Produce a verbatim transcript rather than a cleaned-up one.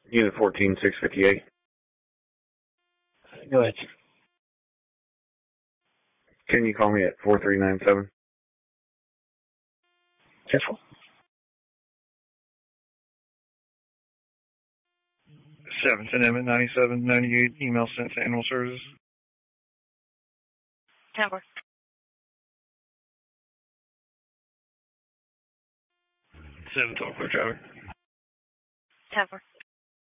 Unit fourteen, six fifty-eight. Go ahead. Can you call me at four three nine seven? Careful. Seventh and Emmett, ninety-seven ninety-eight, email sent to Animal Services. Tower. seven twelve, clear traffic. Tower.